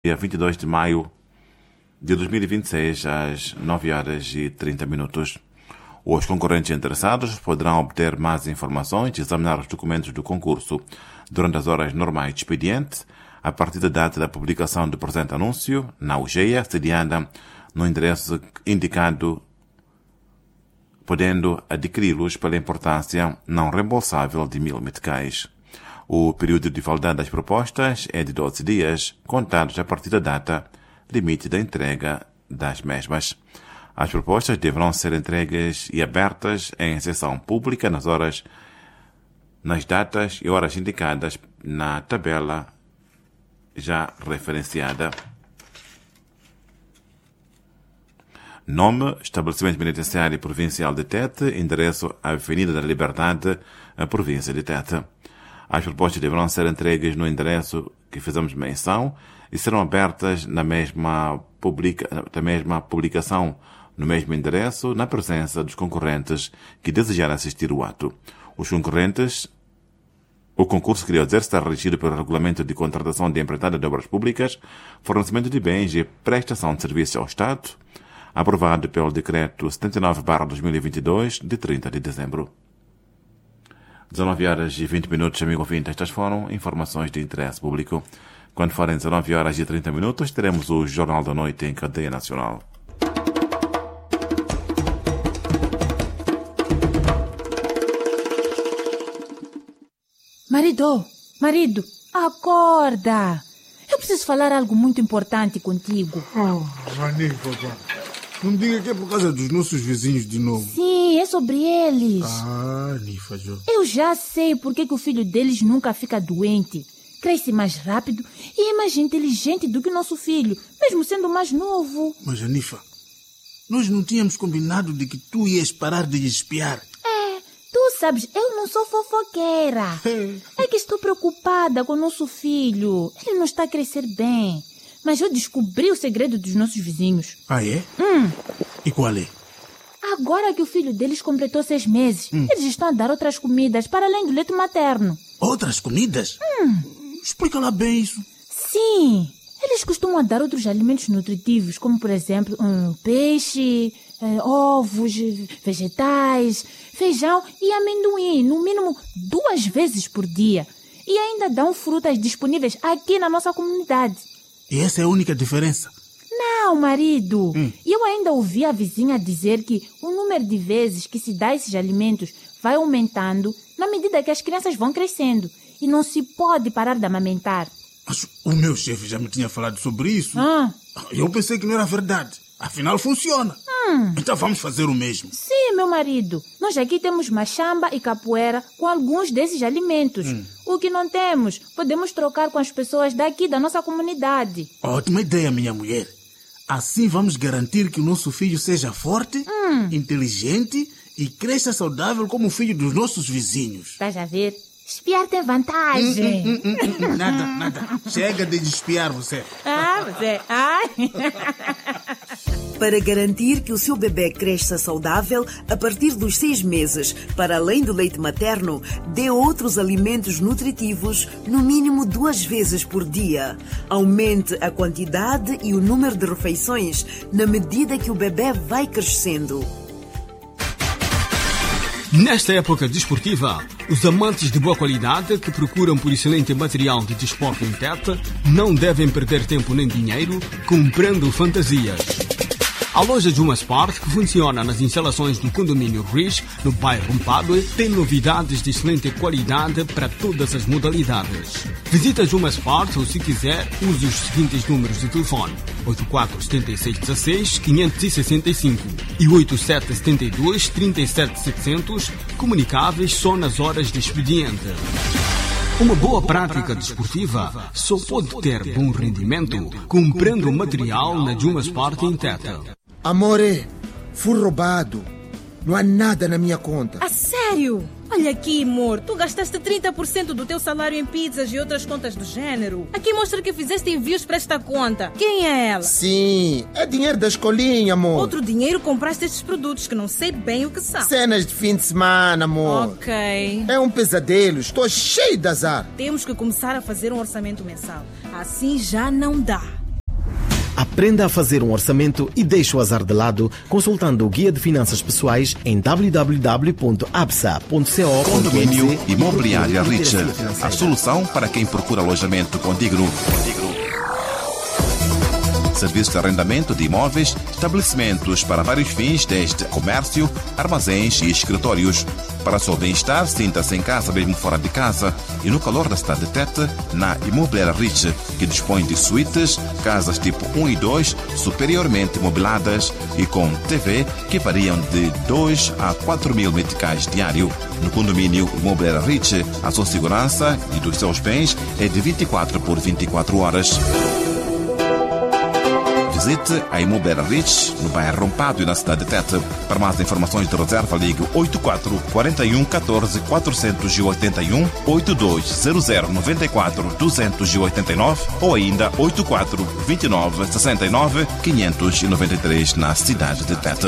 Dia 22 de maio de 2026, às 9h30. Os concorrentes interessados poderão obter mais informações e examinar os documentos do concurso durante as horas normais de expediente, a partir da data da publicação do presente anúncio, na UGEA, sediada no endereço indicado, podendo adquiri-los pela importância não reembolsável de 1.000 meticais. O período de validade das propostas é de 12 dias, contados a partir da data limite da entrega das mesmas. As propostas deverão ser entregues e abertas em sessão pública nas datas e horas indicadas na tabela já referenciada. Nome: Estabelecimento Penitenciário Provincial de Tete, endereço: Avenida da Liberdade, a província de Tete. As propostas deverão ser entregues no endereço que fizemos menção e serão abertas na mesma publicação, no mesmo endereço, na presença dos concorrentes que desejarem assistir ao ato. O concurso, queria dizer, está regido pelo Regulamento de Contratação de Empreitada de Obras Públicas, Fornecimento de Bens e Prestação de Serviços ao Estado, aprovado pelo Decreto 79/2022, de 30 de dezembro. 19h20, amigo ouvinte. Estas foram informações de interesse público. Quando forem 19h30, teremos o Jornal da Noite em cadeia nacional. Marido, acorda! Eu preciso falar algo muito importante contigo. Vani, papá. Não diga que é por causa dos nossos vizinhos de novo. Sim, é sobre eles. Nifa, Jô. Eu já sei por que o filho deles nunca fica doente. Cresce mais rápido e é mais inteligente do que o nosso filho, mesmo sendo mais novo. Mas, Anifa, nós não tínhamos combinado de que tu ias parar de espiar. Tu sabes, eu não sou fofoqueira. É que estou preocupada com o nosso filho. Ele não está a crescer bem. Mas eu descobri o segredo dos nossos vizinhos. Ah, é? E qual é? Agora que o filho deles completou 6 meses, eles estão a dar outras comidas para além do leite materno. Outras comidas? Explica lá bem isso. Sim, eles costumam dar outros alimentos nutritivos, como por exemplo, peixe, ovos, vegetais, feijão e amendoim, no mínimo 2 vezes por dia. E ainda dão frutas disponíveis aqui na nossa comunidade. E essa é a única diferença? Não, marido. E eu ainda ouvi a vizinha dizer que o número de vezes que se dá esses alimentos vai aumentando na medida que as crianças vão crescendo. E não se pode parar de amamentar. Mas o meu chefe já me tinha falado sobre isso. Eu pensei que não era verdade. Afinal, funciona. Então vamos fazer o mesmo. Sim, meu marido. Nós aqui temos machamba e capoeira com alguns desses alimentos. O que não temos, podemos trocar com as pessoas daqui da nossa comunidade. Ótima ideia, minha mulher. Assim vamos garantir que o nosso filho seja forte, inteligente e cresça saudável como o filho dos nossos vizinhos. Estás a ver? Espiar tem vantagem. Nada. Chega de espiar você. Você. Para garantir que o seu bebê cresça saudável a partir dos 6 meses, para além do leite materno, dê outros alimentos nutritivos no mínimo 2 vezes por dia. Aumente a quantidade e o número de refeições na medida que o bebê vai crescendo. Nesta época desportiva, os amantes de boa qualidade que procuram por excelente material de desporto em Tete não devem perder tempo nem dinheiro comprando fantasias. A loja Juma Sport, que funciona nas instalações do condomínio Riz, no bairro Mpadue, tem novidades de excelente qualidade para todas as modalidades. Visita Juma Sport ou, se quiser, use os seguintes números de telefone: 847616-565 e 8772-37700, comunicáveis só nas horas de expediente. Uma boa prática desportiva só pode ter bom rendimento comprando material na Juma Sport em Tete. Amore, fui roubado. Não há nada na minha conta. A sério? Olha aqui, amor, tu gastaste 30% do teu salário em pizzas e outras contas do gênero. Aqui mostra que fizeste envios para esta conta. Quem é ela? Sim, é dinheiro da escolinha, amor. Outro dinheiro compraste estes produtos que não sei bem o que são. Cenas de fim de semana, amor. Ok. É um pesadelo, estou cheio de azar. Temos que começar a fazer um orçamento mensal. Assim já não dá. Aprenda a fazer um orçamento e deixe o azar de lado consultando o Guia de Finanças Pessoais em www.absa.co. Condomínio Imobiliária Rich, a solução para quem procura alojamento condigno. Serviço de arrendamento de imóveis, estabelecimentos para vários fins, desde comércio, armazéns e escritórios. Para seu bem-estar, sinta-se em casa mesmo fora de casa e no calor da cidade de Tete, na Imobiliária Rich, que dispõe de suítes, casas tipo 1 e 2, superiormente mobiladas e com TV que variam de 2 a 4 mil meticais diário. No condomínio Imobiliária Rich, a sua segurança e dos seus bens é de 24 por 24 horas. Visite a Imobiliária Rich, no bairro Rompado e na cidade de Tete. Para mais informações de reserva, ligue 84 41 14 481 8200 94 289 ou ainda 84 29 69 593 na cidade de Tete.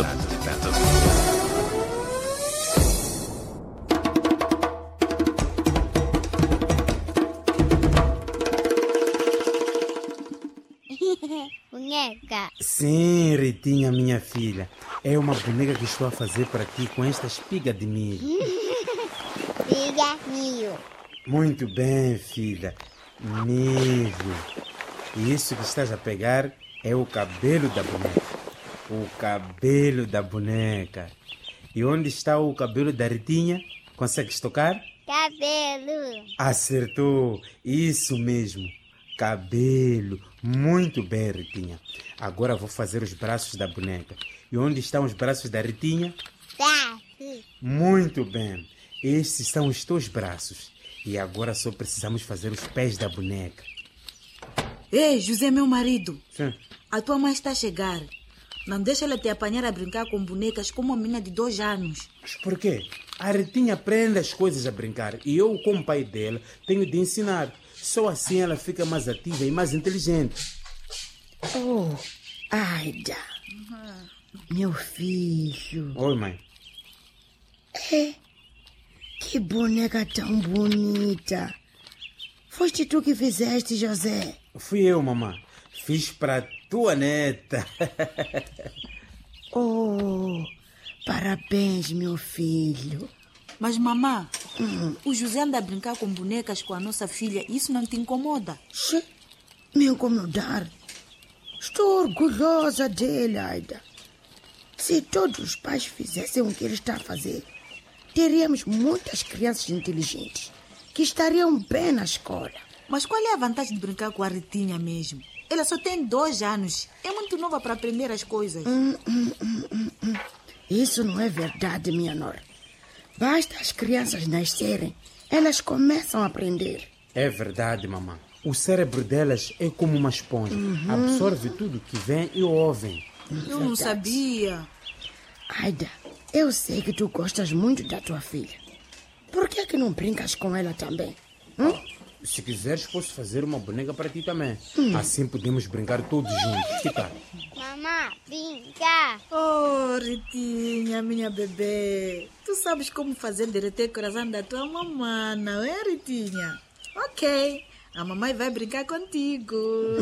Boneca. Sim, Ritinha, minha filha. É uma boneca que estou a fazer para ti com esta espiga de milho. Espiga milho. Muito bem, filha. Milho. E isso que estás a pegar é o cabelo da boneca. O cabelo da boneca. E onde está o cabelo da Ritinha? Consegues tocar? Cabelo. Acertou. Isso mesmo. Cabelo. Muito bem, Ritinha. Agora vou fazer os braços da boneca. E onde estão os braços da Ritinha? Braços. Muito bem. Esses são os teus braços. E agora só precisamos fazer os pés da boneca. Ei, José, meu marido. Sim. A tua mãe está a chegar. Não deixa ela te apanhar a brincar com bonecas como uma menina de 2 anos. Mas por quê? A Ritinha aprende as coisas a brincar. E eu, como pai dela, tenho de ensinar. Só assim ela fica mais ativa e mais inteligente. Oh, Aida. Meu filho. Oi, mãe. Que boneca tão bonita. Foste tu que fizeste, José? Fui eu, mamãe. Fiz para tua neta. Oh, parabéns, meu filho. Mas, mamã, o José anda a brincar com bonecas com a nossa filha. Isso não te incomoda? Me incomodar? Estou orgulhosa dele, Aida. Se todos os pais fizessem o que ele está a fazer, teríamos muitas crianças inteligentes que estariam bem na escola. Mas qual é a vantagem de brincar com a Ritinha mesmo? Ela só tem 2 anos. É muito nova para aprender as coisas. Isso não é verdade, minha nora. Basta as crianças nascerem, elas começam a aprender. É verdade, mamãe. O cérebro delas é como uma esponja. Absorve tudo que vem e ouvem. Eu não sabia. Aida, eu sei que tu gostas muito da tua filha. Por que é que não brincas com ela também? Se quiseres, posso fazer uma boneca para ti também. Assim podemos brincar todos juntos. Que tal? Mamãe, brinca. Oh, Ritinha, minha bebê. Tu sabes como fazer derreter o coração da tua mamãe, não é, Ritinha? Ok, a mamãe vai brincar contigo.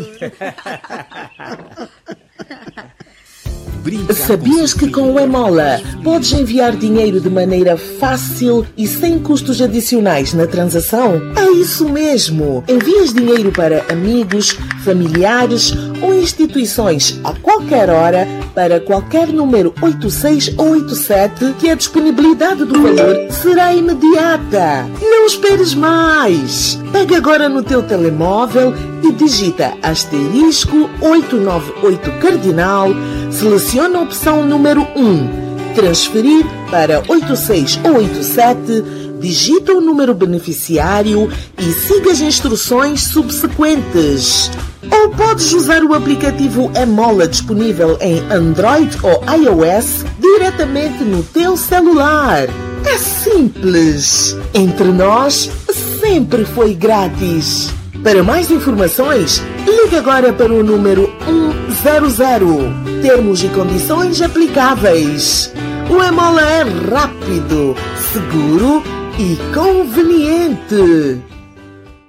Sabias que com o Emola podes enviar dinheiro de maneira fácil e sem custos adicionais na transação? É isso mesmo! Envias dinheiro para amigos, familiares ou instituições a qualquer hora para qualquer número 86 ou 87 que a disponibilidade do valor será imediata. Não esperes mais! Pega agora no teu telemóvel e digita *898 cardinal, seleciona a opção número 1, transferir para 86 ou 87, digita o número beneficiário e siga as instruções subsequentes. Ou podes usar o aplicativo Emola disponível em Android ou iOS diretamente no teu celular. É simples. Entre nós, sempre foi grátis. Para mais informações, ligue agora para o número 100. Termos e condições aplicáveis. O Emola é rápido, seguro e conveniente.